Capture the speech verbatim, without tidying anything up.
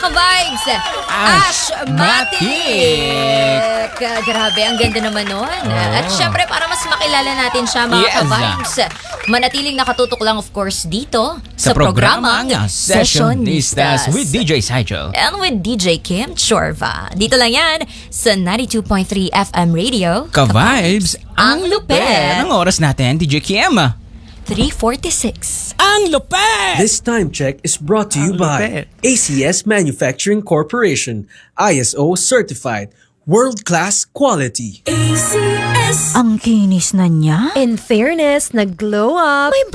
ka-vibes, Ashmatic! Grabe, ang ganda naman nun. Oh. At syempre, para mas makilala natin siya, mga Yes. ka-vibes, manatiling nakatutok lang, of course, dito Sa, sa, programang programang Sessionistas with D J Sidel. and with D J Kim Chorva. Dito lang yan sa ninety-two point three F M Radio. Ka-vibes, Ang lupet. Anong oras natin, D J Kim? three forty-six. Ang lupet! This time check is brought to you Ang by lupet. A C S Manufacturing Corporation, I S O certified, world-class quality. Ang kinis na niya. In fairness, nag-glow up. May